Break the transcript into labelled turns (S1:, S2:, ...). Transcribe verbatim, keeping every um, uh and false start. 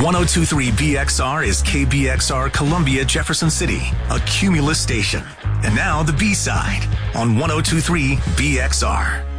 S1: ten twenty-three B X R is K B X R Columbia Jefferson City, a Cumulus station. And now the B-side on ten twenty-three B X R.